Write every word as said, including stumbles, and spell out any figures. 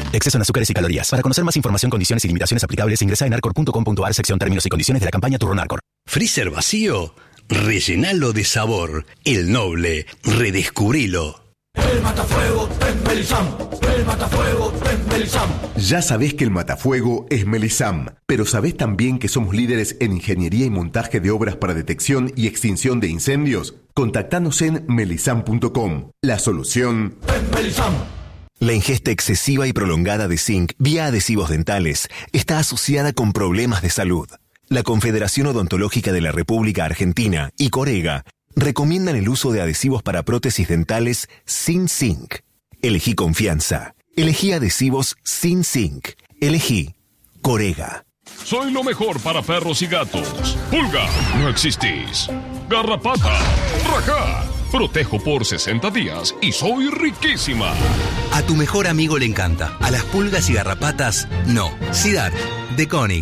Exceso en azúcares y calorías. Para conocer más información, condiciones y limitaciones aplicables, ingresa en arcor punto com punto ar, sección términos y condiciones de la campaña Turrón Arcor. ¿Freezer vacío? Rellenalo de sabor. El Noble. Redescubrilo. El matafuego es Melisam. El matafuego es Melisam. Ya sabés que el matafuego es Melisam, pero sabés también que somos líderes en ingeniería y montaje de obras para detección y extinción de incendios. Contactanos en melisam punto com. La solución es Melisam. La ingesta excesiva y prolongada de zinc vía adhesivos dentales está asociada con problemas de salud. La Confederación Odontológica de la República Argentina y Corega recomiendan el uso de adhesivos para prótesis dentales sin zinc. Elegí confianza. Elegí adhesivos sin zinc. Elegí Corega. Soy lo mejor para perros y gatos. Pulga, no existís. Garrapata, rajá. Protejo por sesenta días y soy riquísima. A tu mejor amigo le encanta. A las pulgas y garrapatas, no. Sidar, de Koenig.